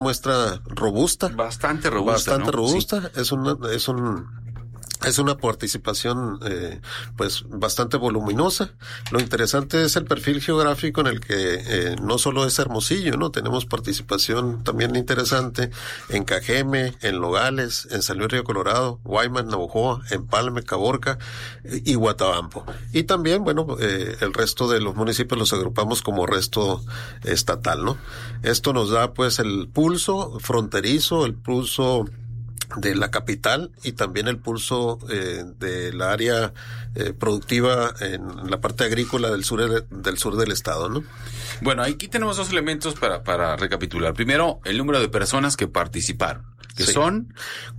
muestra robusta. Bastante robusta, Bastante ¿no? robusta. Sí. Es una participación pues bastante voluminosa. Lo interesante es el perfil geográfico en el que no solo es Hermosillo, ¿no? Tenemos participación también interesante en Cajeme, en Nogales, en San Luis Río Colorado, Guaymas, Navojoa, Empalme, Caborca y Guatabampo. Y también, bueno, el resto de los municipios los agrupamos como resto estatal, ¿no? Esto nos da pues el pulso fronterizo, el pulso de la capital y también el pulso de la área productiva en la parte agrícola del sur del estado, ¿no? Bueno, aquí tenemos dos elementos para recapitular. Primero, el número de personas que participaron, que sí. Son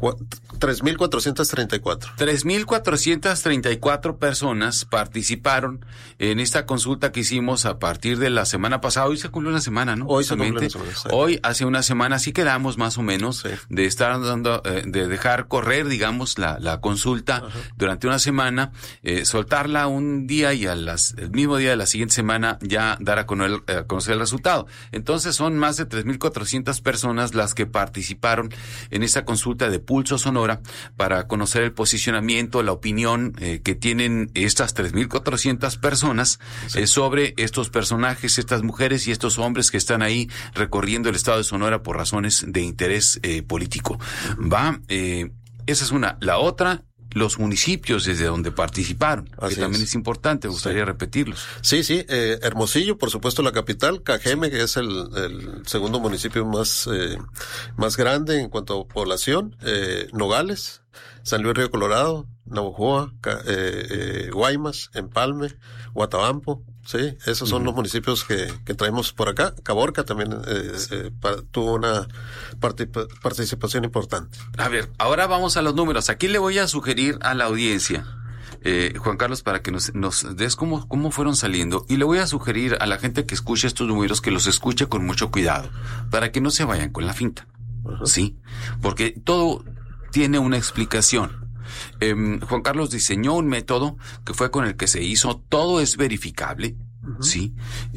3,434. 3,434 personas participaron en esta consulta que hicimos a partir de la semana pasada. Hoy se cumplió una semana, ¿no? Hoy se cumplió una semana. Sí. Hoy, hace una semana, sí quedamos más o menos, sí, de estar dando, de dejar correr, digamos, la consulta. Ajá. Durante una semana, soltarla un día y el mismo día de la siguiente semana ya dar a conocer el resultado. Entonces son más de 3,400 personas las que participaron en esta consulta de Pulso Sonora para conocer el posicionamiento, la opinión que tienen estas 3,400 personas, sí, sobre estos personajes, estas mujeres y estos hombres que están ahí recorriendo el estado de Sonora por razones de interés político. Esa es una. La otra, los municipios desde donde participaron, así que también es importante, me gustaría repetirlos. Sí, Hermosillo, por supuesto la capital, Cajeme, que es el segundo municipio más grande en cuanto a población, Nogales, San Luis Río Colorado, Navojoa, Guaymas, Empalme, Guatabampo. Sí, esos son los municipios que traemos por acá. Caborca también tuvo una participación importante. A ver, ahora vamos a los números. Aquí le voy a sugerir a la audiencia, Juan Carlos, para que nos des cómo fueron saliendo, y le voy a sugerir a la gente que escuche estos números que los escuche con mucho cuidado, para que no se vayan con la finta. Uh-huh. Sí, porque todo tiene una explicación. Juan Carlos diseñó un método que fue con el que se hizo, todo es verificable, uh-huh, sí,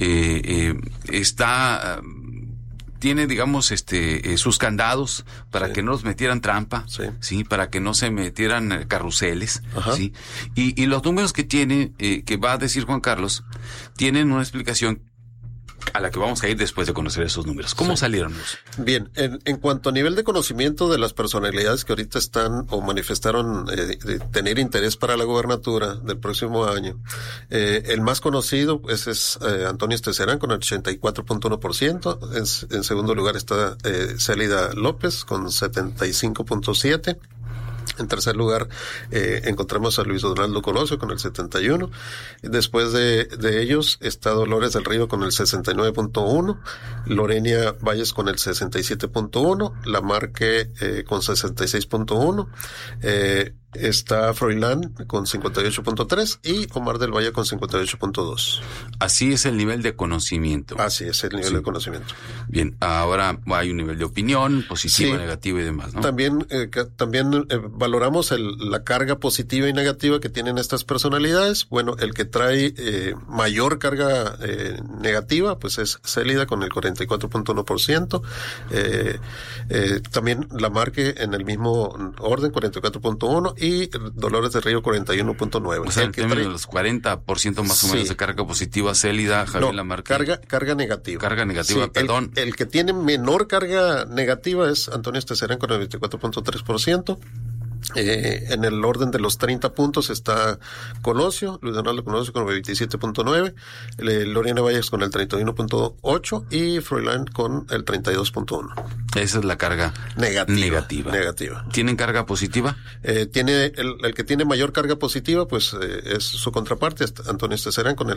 tiene, digamos, sus candados para, sí, que no nos metieran trampa, sí, sí, para que no se metieran carruseles, uh-huh, sí, y los números que tiene, que va a decir Juan Carlos, tienen una explicación a la que vamos a ir después de conocer esos números. ¿Cómo, sí, salieron? Bien, en cuanto a nivel de conocimiento de las personalidades que ahorita están o manifestaron de tener interés para la gobernatura del próximo año, el más conocido pues es Antonio Esteserán con el 84.1%, en segundo lugar está Célida López con 75.7%. En tercer lugar, encontramos a Luis Donaldo Colosio con el 71. Después de ellos está Dolores del Río con el 69.1, Lorenia Valles con el 67.1, Lamarque con 66.1, está Froilán con 58.3 y Omar del Valle con 58.2. Así es el nivel de conocimiento. Así es el nivel, sí, de conocimiento. Bien, ahora hay un nivel de opinión, positiva, sí, negativa y demás, ¿no? También valoramos la carga positiva y negativa que tienen estas personalidades. Bueno, el que trae mayor carga negativa, pues es Célida con el 44.1%. También Lamarque en el mismo orden, 44.1%. Y Dolores del Río 41.9. O sea, el tema de los 40% más o menos, sí, de carga positiva, Célida, Javier Lamarque. Carga negativa. Carga negativa, sí, perdón. El que tiene menor carga negativa es Antonio Esteserán con el 24.3%. En el orden de los 30 puntos está Colosio, Luis Donaldo Colosio con el 27.9, Lorena Valles con el 31.8 y Froilán con el 32.1. Esa es la carga negativa. ¿Tienen carga positiva? Tiene el que tiene mayor carga positiva, pues es su contraparte, Antonio Esteserán con el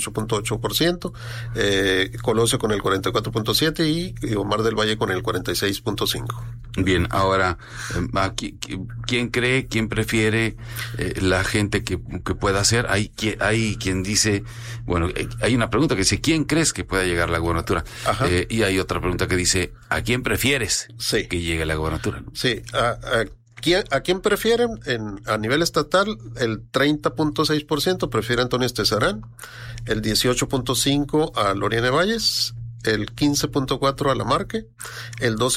58.8%, Colosio con el 44.7% y Omar del Valle con el 46.5%. Bien, ahora aquí, ¿quién cree, quién prefiere la gente que pueda hacer? Hay quien dice, bueno, hay una pregunta que dice, ¿quién crees que pueda llegar a la gobernatura? Y hay otra pregunta que dice, ¿a quién prefieres, sí, que llegue a la gobernatura? Sí, ¿a quién prefieren? A nivel estatal, el 30.6% prefiere a Antonio Esteserán, el 18.5% a Lorena Valles, el 15.4% a Lamarque, el